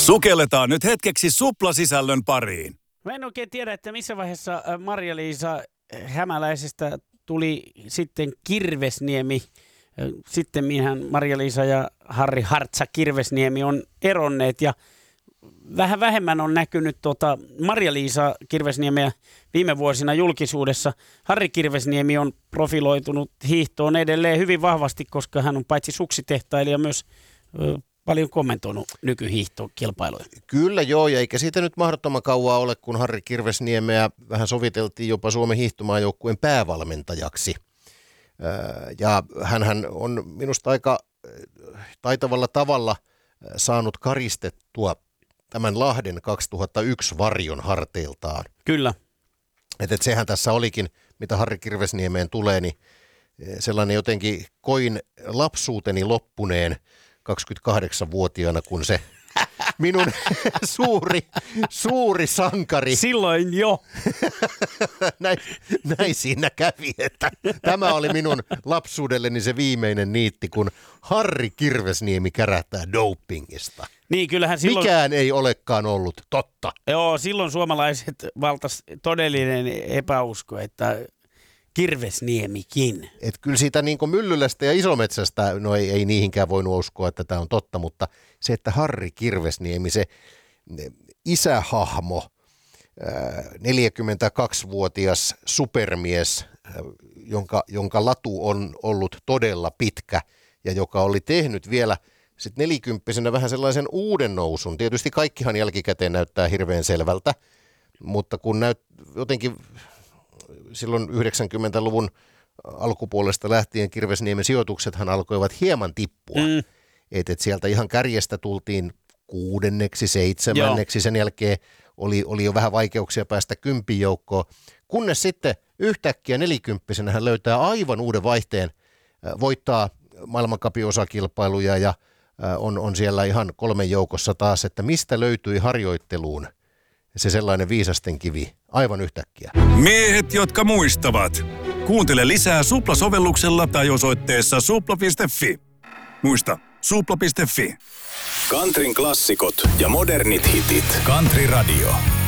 Sukelletaan nyt hetkeksi suplasisällön pariin. Mä en oikein tiedä, että missä vaiheessa Marja-Liisa Hämäläisestä tuli sitten Kirvesniemi. Sitten minhän Marja-Liisa ja Harri Hartsa Kirvesniemi on eronneet ja vähän vähemmän on näkynyt Marja-Liisa Kirvesniemeä viime vuosina julkisuudessa. Harri Kirvesniemi on profiloitunut hiihtoon edelleen hyvin vahvasti, koska hän on paitsi suksitehtailija myös paljon kommentoinut nykyhiihtokilpailuja. Kyllä joo, ja eikä siitä nyt mahdottoman kauaa ole, kun Harri Kirvesniemeä vähän soviteltiin jopa Suomen hiihtomaajoukkueen päävalmentajaksi. Ja hänhän on minusta aika taitavalla tavalla saanut karistettua tämän Lahden 2001 varjon harteiltaan. Kyllä. Että sehän tässä olikin, mitä Harri Kirvesniemeen tulee, niin sellainen jotenkin koin lapsuuteni loppuneen 28-vuotiaana, kun se minun suuri sankari. Silloin jo. näin siinä kävi, että tämä oli minun lapsuudelleni se viimeinen niitti, kun Harri Kirvesniemi kärähtää dopingista. Niin, kyllähän silloin... Mikään ei olekaan ollut totta. Joo, silloin suomalaiset valtas todellinen epäusko, että Kirvesniemikin. Et kyllä siitä niin kuin Myllylästä ja Isometsästä, no ei niihinkään voinut uskoa, että tämä on totta, mutta se, että Harri Kirvesniemi, se isähahmo, 42-vuotias supermies, jonka latu on ollut todella pitkä ja joka oli tehnyt vielä sitten 40-vuotiaana vähän sellaisen uuden nousun. Tietysti kaikkihan jälkikäteen näyttää hirveän selvältä, mutta kun jotenkin silloin 90-luvun alkupuolesta lähtien Kirvesniemen sijoituksethan alkoivat hieman tippua. Et sieltä ihan kärjestä tultiin 6., 7. Sen jälkeen oli jo vähän vaikeuksia päästä 10 joukkoon, kunnes sitten yhtäkkiä 40-vuotiaana hän löytää aivan uuden vaihteen, voittaa maailmancupin osakilpailuja ja on siellä ihan 3 joukossa taas, että mistä löytyi harjoitteluun se sellainen viisasten kivi aivan yhtäkkiä. Miehet, jotka muistavat. Kuuntele lisää Supla-sovelluksella tai osoitteessa supla.fi. Muista, supla.fi. Countryn klassikot ja modernit hitit. Country Radio.